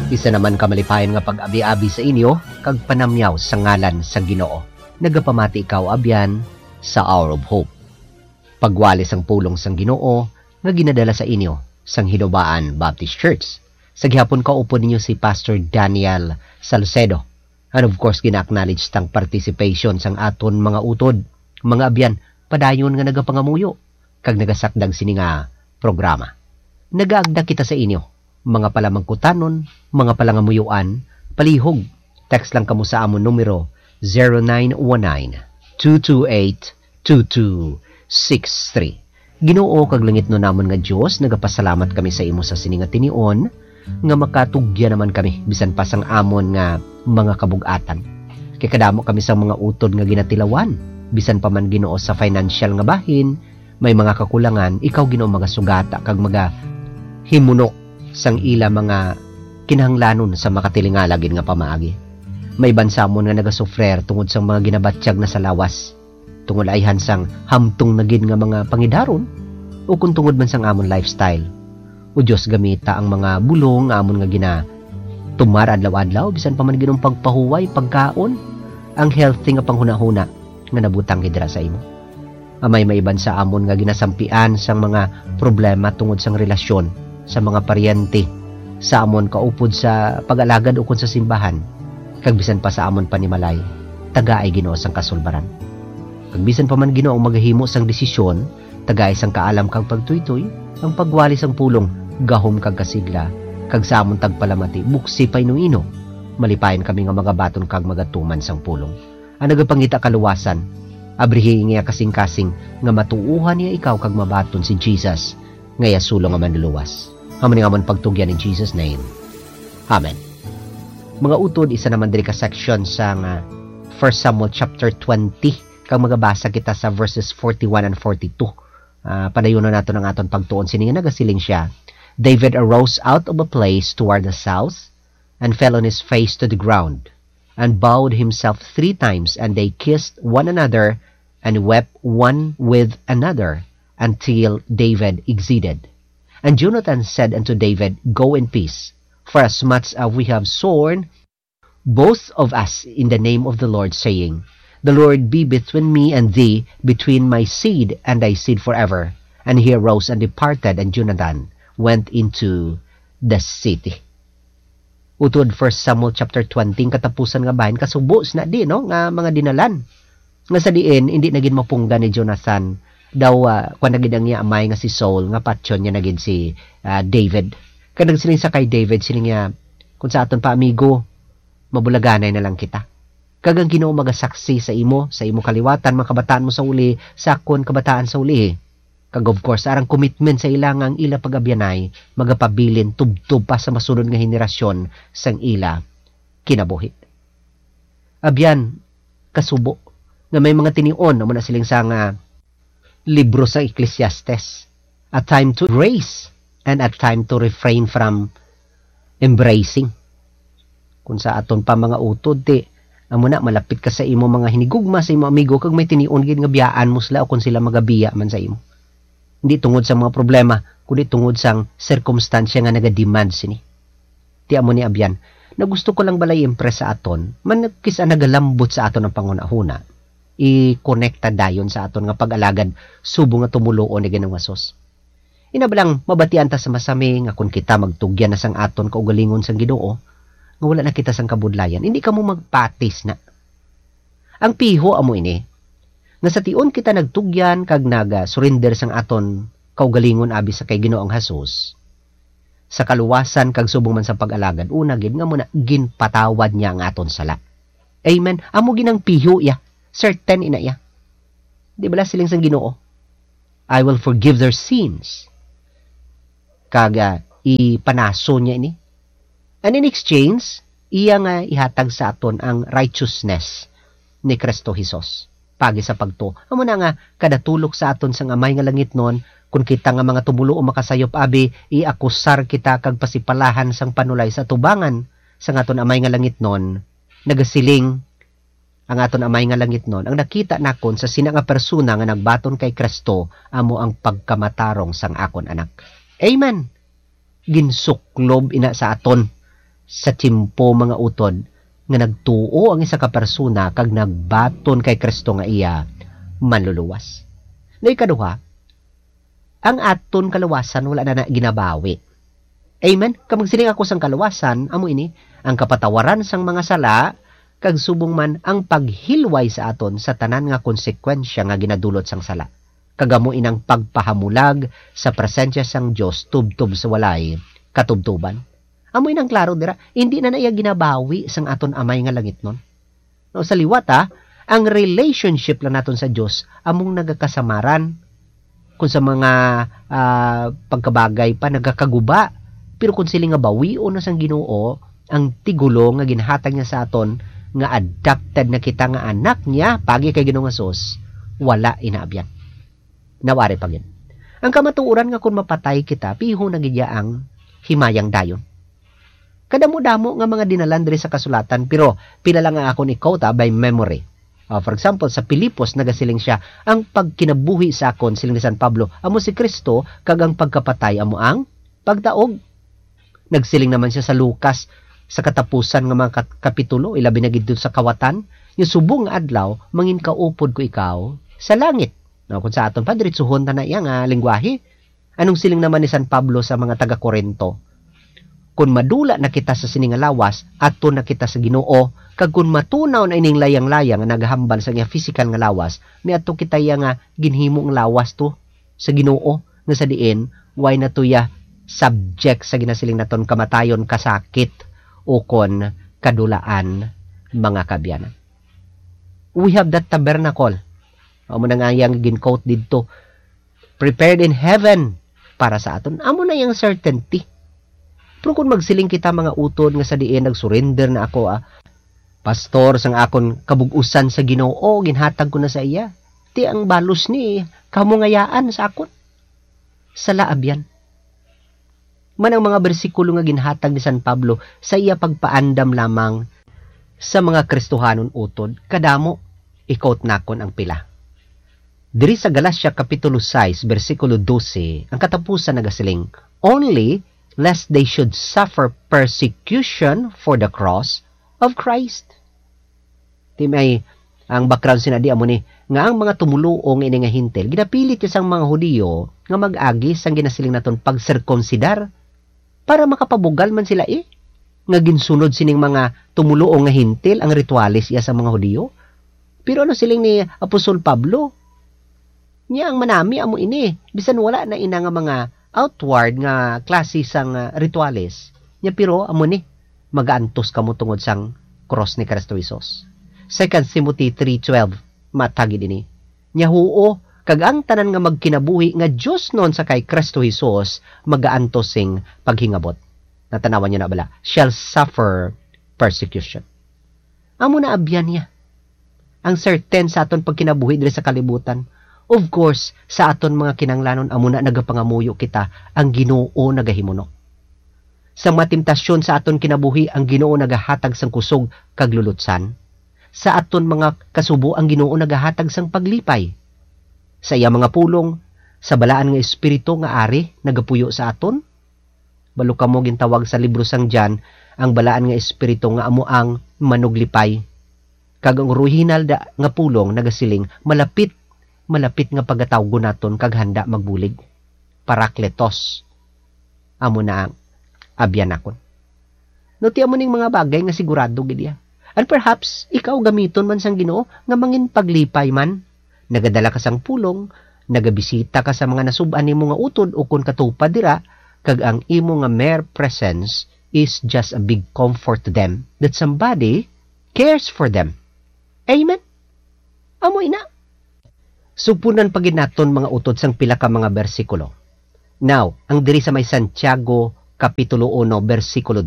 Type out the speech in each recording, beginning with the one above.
Isa naman kamalipayon nga pag-abi-abi sa inyo, kag panamyaw sa ngalan sa Ginoo. Nagapamati ikaw abyan sa Hour of Hope. Pagwali sang pulong sang Ginoo nga ginadala sa inyo sang Hinubaan Baptist Church. Sa gihapon kaupo ninyo si Pastor Daniel Salcedo. And of course, gina-acknowledge tang participation sang aton mga utod, mga abyan, padayon nga nagapangamuyo, kag nagasakdag sini nga programa. Nagaagda kita sa inyo, mga palamangkutanon, mga palangamuyuan, palihog. Text lang kamo sa amon numero 0919-228-2263. Ginoo kag langit no namon nga Dios, nagapasalamat kami sa imo sa sini nga tinion, nga makatugya naman kami bisan pa sang amon nga mga kabug-atan. Kay kadamo kami sa mga utod nga ginatilawan, bisan pa man Ginoo sa financial nga bahin, may mga kakulangan, ikaw Ginoo magasugata kag himuno sang ila mga kinahanglanon sa makatilingalagin nga pamaagi. May bansamon nga nagasufrer tungod sang mga ginabatsyag na sa lawas, tungod ayhan sang hamtong nagin nga mga pangidaron, o kung tungod man sang amon lifestyle. O Diyos, gamita ang mga bulong amon nga tumar adlaw-adlaw, bisan pa man ginong pagpahuway, pagkaon, ang healthy nga panghuna-huna nga nabutang hidra sa imo. Amay maiban sa amon nga ginasampian sang mga problema tungod sang relasyon sa mga paryente, sa amon kaupod sa pag-alagad ukon sa simbahan, kag bisan pa sa amon panimalay, tagaay Ginoo sang kasulbaran. Kag bisan pa man Ginoo maghimo sang desisyon, tagaay sang kaalam kag pagtuytoy, ang pagwali sang pulong, gahom kag kasigla, kag sa amon tagpalamati, buksi pay nuino, malipayan kami nga magabaton kag magatuman sang pulong. Ang nagapangita kaluwasan, abrihi nga kasing-kasing nga matuuhan niya ikaw kag mabaton si Jesus, nga yasulong nga manluluwas. Aman nga man pagtugyan in Jesus' name. Amen. Mga utod, isa naman diri ka section sa 1 Samuel chapter 20, kag magabasa kita sa verses 41 and 42. Padayonon nato ng aton pagtuon sini nga nagasiling siya. David arose out of a place toward the south and fell on his face to the ground and bowed himself 3 times, and they kissed one another and wept one with another until David exceeded. And Jonathan said unto David, Go in peace, for as much as we have sworn, both of us in the name of the Lord, saying, The Lord be between me and thee, between my seed and thy seed forever. And he arose and departed, and Jonathan went into the city. Utod 1 Samuel chapter 20, katapusan nga bahin, kasubos na di, no? Nga mga dinalan. Nga sa diin, hindi naging mapungga ni Jonathan, daw kung naging ang niya amay nga si Saul, nga patyon niya naging si David. Kaya nagsiling sa kay David, siling niya, kung sa aton pa amigo, mabulaganay na lang kita. Kagang Ginoo magasaksi sa imo kaliwatan, mga kabataan mo sa uli, sakon kabataan sa uli. Kag of course, arang commitment sa ilang ang ila pag-abyanay, magapabilin, tubtub pa sa masunod nga henerasyon sang ila kinabuhi. Abyan, kasubo, nga may mga tinion, na muna siling sa libro sa Ecclesiastes, a time to embrace and a time to refrain from embracing. Kung sa aton pa mga utod, amuna malapit ka sa imo mga hinigugma sa imo amigo, kag may tinion gid nga biyaan mo sila o kung sila magabiya man sa imo. Hindi tungod sa mga problema, kundi tungod sang circumstansya nga naga-demand sini. Ti amo ni abyan, na gusto ko lang balay impress sa aton, man kisa nagalambot sa aton ang pangunahuna, i-connecta dayon sa aton nga pag-alagad, subo nga tumuloon ni ganang wasos. Inabalang mabatian ta sa masami nga kung kita magtugyan na sang aton kaugalingon sang Ginoo, nga wala na kita sang kabudlayan, hindi ka mo magpatis na. Ang piho amo ini, nga sa tion kita nagtugyan kag surrender sang aton kaugalingon abi sa kay Ginoong Hesus, sa kaluwasan kag subong man sa pag-alagad, una gid nga muna ginpatawad niya ang aton sala. Amen. Amo ginang piho ya, certain ina ya. Di bala siling sang Ginoo, I will forgive their sins. Kag ipanaso niya ini. And in exchange, iya nga ihatag sa aton ang righteousness ni Kristo Jesus. Pagi sa pagto. Amo na nga kadatulok sa aton sang amay nga langit non, kung kita nga mga tumulo o makasayop abi, iakusar kita kag pasipalahan sang panulay sa tubangan sang aton amay nga langit non, nagasiling ang aton amay nga langit non, ang nakita nakon sa sina nga persona nga nagbaton kay Kristo, amo ang pagkamatarong sang akon anak. Amen. Ginsuklob ina sa aton sa timpo mga utod nga nagtuo ang isa ka persona kag nagbaton kay Kristo nga iya manluluwas. No ikaduha, ang aton kaluwasan wala na ginabawi. Amen. Kamag siling ako sang kaluwasan, amo ini ang kapatawaran sang mga sala kag subong man ang paghilway sa aton sa tanan nga konsekwensya nga ginadulot sang sala. Kagamo inang pagpahamulag sa presensya sang Dios tubtob sa walay katubtuban. Amo inang klaro dira, hindi na naiya ginabawi sang aton amay nga langit nun. No, sa liwat ang relationship lang naton sa Dios among nagakasamaran kung sa mga pagkabagay pa nagakaguba. Pero kung sila nga bawion na sang Ginoo, ang tigulo nga ginhatag niya sa aton nga adopted na kita nga anak niya pagi kay Ginoong Hesus, wala inaabyan. Nawari pa gid. Ang kamatuoran nga kung mapatay kita, piho na gid ang himayang dayon. Kadamo-damo nga mga dinalan diri sa kasulatan, pero pila lang nga ako ni quote by memory. For example, sa Pilipos nagasiling siya, ang pagkinabuhi sa akon siling ni San Pablo, amo si Kristo, kag ang pagkapatay amo ang pagtaog. Nagsiling naman siya sa Lucas sa katapusan ng mga kapitulo, ilabi na gid sa kawatan, yung subong adlaw, mangin kaupod ko ikaw sa langit. No, kung sa aton pa, diritsuhon na iya nga lingwahe. Anong siling naman ni San Pablo sa mga taga-Korinto? Kung madula na kita sa sining lawas, ato na kita sa Ginoo, kag kung matunaw na ining layang-layang nga naghambal sa iya physical nga lawas, ni ato kita iya nga ginhimong lawas to sa Ginoo, nga sa diin, why na to ya subject sa ginasiling naton kamatayon, kasakit o kon kadulaan mga kabyanan. We have that tabernacle. Amo na nga yang gin-quote dito, prepared in heaven para sa aton. Amo na yang certainty. Pero kung magsiling kita mga utod nga sa diin nagsurrender na ako, pastor sang akon kabug-usan sa Ginoo, ginhatag ko na sa iya. Ti ang balos ni kamungayaan sa akon. Sala abyan. Man ang mga bersikulo nga ginhatag ni San Pablo sa iya pagpaandam lamang sa mga Kristohanon utod, kadamo i-quote nakon ang pila. Diri sa Galacia Kapitulo 6, versikulo 12, ang katapusan nagasiling, only lest they should suffer persecution for the cross of Christ. Timay, ang background sinadi amo ni, nga ang mga tumuluong ini nga hintel, ginapilit niya sang mga Hudiyo nga mag-agi sang ginasiling naton pag-circumcidar, para makapabugal man sila nga ginsunod sining mga tumuluong nga hintil ang ritualis iya sa mga Hudiyo. Pero ano siling ni Apostol Pablo? Niya ang manami amo ini, bisan wala na ina nga mga outward nga klase sang ritualis. Niya pero amo ni magaantos kamo tungod sang cross ni Kristo Jesus. 2 Timothy 3:12 matagi dinhi. Niya huo kag ang tanan nga magkinabuhi nga Dios non sa kay Kristo Jesus magaantos sing paghingabot. Natanawan niyo na bala, shall suffer persecution. Amo na abyan niya. Ang certain sa aton pagkinabuhi diri sa kalibutan. Of course, sa aton mga kinanglanon amo na nagapangamuyo kita ang Ginoo nagahimuno. Sa mga temptasyon sa aton kinabuhi ang Ginoo nagahatag sang kusog kag lulutsan. Sa aton mga kasubo ang Ginoo nagahatag sang paglipay. Sa iya mga pulong, sa balaan nga espiritu nga ari nagapuyo sa aton. Balo kamo gintawag sa libro sang Jan ang balaan nga espiritu nga amo ang manuglipay. Kag ang original nga pulong nagasiling malapit nga pagatawgo naton kag handa magbulig. Parakletos. Amo na ang abyan nakon. No ti amo ning mga bagay nga sigurado gid ya. And perhaps ikaw gamiton man sang Ginoo nga mangin paglipay man. Nagadala ka sang pulong, nagabisita ka sa mga nasub-an nimo nga utod o kun katupad dira, kag ang imo nga mere presence is just a big comfort to them that somebody cares for them. Amen? Amo ina. Supunan pagid naton mga utod sang pila ka mga bersikulo. Now, ang diri sa may Santiago Kapitulo 1, versikulo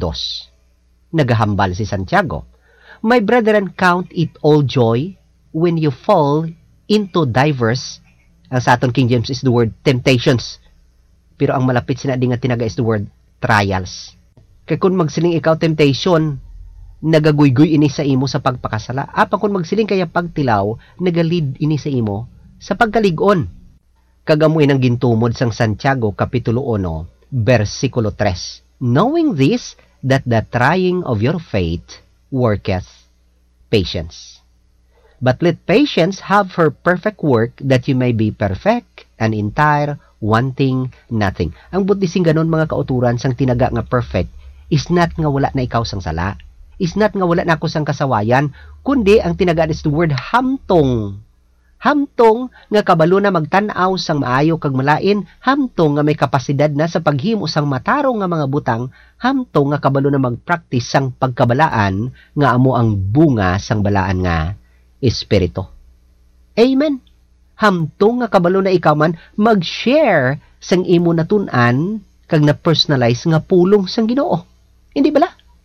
2. Nagahambal si Santiago. My brethren, count it all joy when you fall into diverse, ang sa aton King James is the word temptations. Pero ang malapit sinadi nga tinaga is the word trials. Kaya kung magsiling ikaw temptation, nagaguygoy ini sa imo sa pagpakasala. Apa kung magsiling kaya pagtilaw, nagalid ini sa imo sa pagkaligon. Kagamoy ng gintumod sang Santiago Kapitulo 1, versikulo 3. Knowing this, that the trying of your faith worketh patience. But let patience have her perfect work, that you may be perfect and entire, wanting nothing. Ang Buddhising ganon mga kauturan sang tinaga nga perfect is not nga wala na ikaw sang sala. Is not nga wala na ako sang kasawayan, kundi ang tinaga is the word hamtong. Hamtong nga kabalo na magtanaw sang maayo kag malain, hamtong nga may kapasidad na sa paghimo sang matarong nga mga butang, hamtong nga kabalo na magpractice sang pagkabalaan nga amo ang bunga sang balaan nga espiritu. Amen. Hamtong nga kabalo na ikaw man mag-share sang imo natun-an kag na personalize nga pulong sang Ginoo. Hindi bala?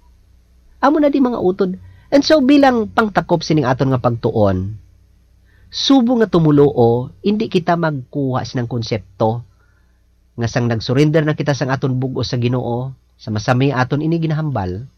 Amo na di mga utod. And so bilang pangtakop sining aton nga pagtuon, subo nga tumuloo, hindi kita magkuha sinang konsepto nga sang nagsurrender na kita sang aton bugo sa Ginoo, sa masami aton ini ginahambal,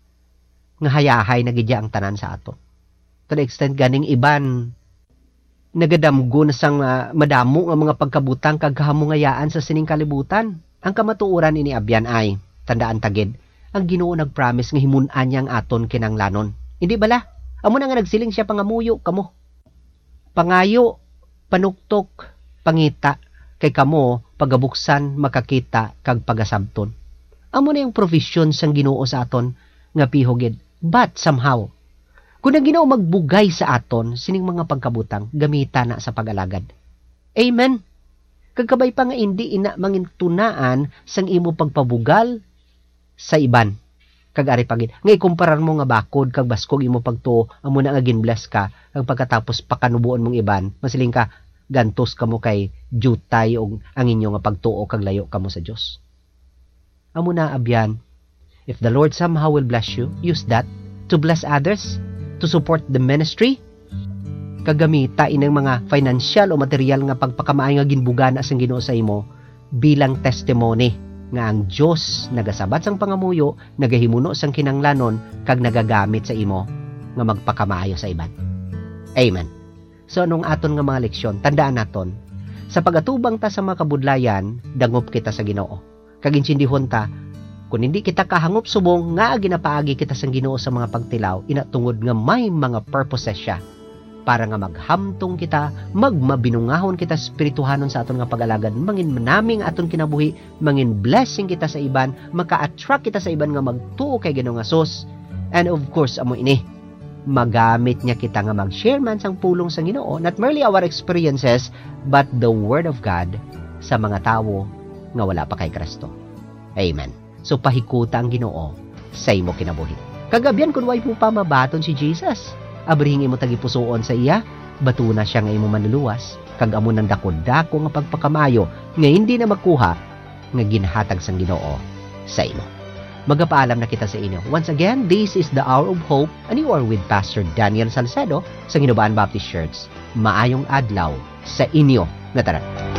nga hayahay na gidya ang tanan sa aton. To the extent ganing iban nagadamgo na sang madamo nga mga pagkabutang kag kahamungayaan sa sining kalibutan. Ang kamatuoran ini abyan ay tandaan tagid, ang Ginoo nagpromise nga himun-an niya ang aton kinanglanon. Hindi bala? Amo na nga nagsiling siya pangamuyo kamo. Pangayo, panuktok, pangita, kay kamo pagabuksan makakita kag pagasabton. Amo na yung provision sang Ginoo sa aton nga pihogid. But somehow, kung ang Ginoo magbugay sa aton sining mga pagkabutang, gamita na sa pag-alagad. Amen. Kagkabay pa nga hindi ina mangintunaan sang imo pagpabugal sa iban. Kag-ari pagid. Nga ikumparar mo nga bakod kag baskog imo pagtuo, amo na nga ginbless ka, kag pagkatapos pakanubuon mong iban, masiling ka gantos kamo kay jutay og ang inyo nga pagtuo kag layo kamo sa Dios. Amo na abyan. If the Lord somehow will bless you, use that to bless others, to support the ministry, kagamita inang mga financial o material nga pagpakamaay nga ginbugana sang Ginoo sa imo bilang testimony nga ang Dios nagasabat sang pangamuyo, nagahimuno sang kinanglanon kag nagagamit sa imo nga magpakamaayo sa iban. Amen. So nung aton nga mga leksyon, tandaan naton, sa pagatubang ta sa mga kabudlayan, dangop kita sa Ginoo. Kag insindihon ta, kung hindi kita kahangop subong nga ginapaagi kita sang Ginoo sa mga pagtilaw, inatungod nga may mga purposes siya para nga maghamtong kita, magmabinungahon kita spirituhanon sa aton nga pag-alagad, mangin manaming aton kinabuhi, mangin blessing kita sa iban, maka-attract kita sa iban nga magtuo kay Ginoong Hesus. And of course, amo ini, magamit niya kita nga mag-share man sang pulong sa Ginoo, not merely our experiences, but the Word of God sa mga tawo nga wala pa kay Kristo. Amen. So pahikuta ang Ginoo sa imo kinabuhi. Kagabyan kun way mo pa mabaton si Jesus, abrihing imo tagipusoon sa iya, batuna siya nga imo manluluwas, kag amo nang dako-dako nga pagpakamayo nga hindi na magkuha nga ginhatag sang Ginoo sa imo. Magapaalam na kita sa inyo. Once again, this is the Hour of Hope, and you are with Pastor Daniel Salcedo sa Ginubaan Baptist Church. Maayong adlaw sa inyo nga tanan.